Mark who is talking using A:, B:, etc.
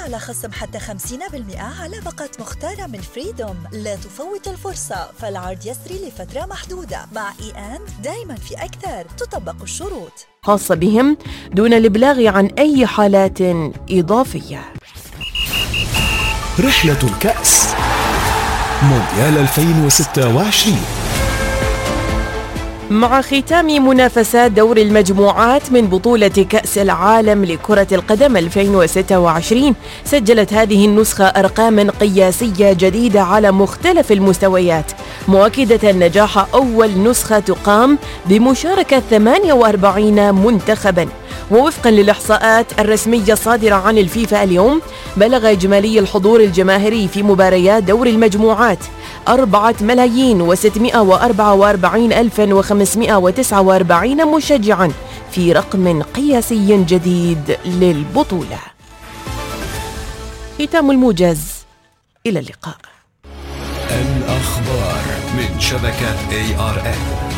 A: على خصم حتى 50% على باقة مختارة من فريدوم. لا تفوت الفرصة، فالعرض يسري لفترة محدودة. مع دايما في أكثر، تطبق الشروط.
B: خاصة بهم دون الإبلاغ عن أي حالات إضافية.
C: رحلة الكأس مونديال 2026.
B: مع ختام منافسات دور المجموعات من بطولة كأس العالم لكرة القدم 2026، سجلت هذه النسخة أرقام قياسية جديدة على مختلف المستويات، مؤكدة نجاح أول نسخة تقام بمشاركة 48 منتخباً. ووفقاً للإحصاءات الرسمية الصادرة عن الفيفا اليوم، بلغ إجمالي الحضور الجماهيري في مباريات دور المجموعات 4,644,549 مشجعاً، في رقم قياسي جديد للبطولة. ختام الموجز، إلى اللقاء.
C: الأخبار من شبكة ARN.